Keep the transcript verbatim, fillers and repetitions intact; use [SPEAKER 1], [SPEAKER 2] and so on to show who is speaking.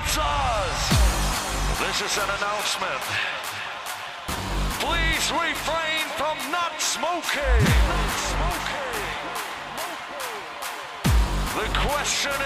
[SPEAKER 1] sponsors. This is an announcement. Please refrain from not smoking. Not smoking. The question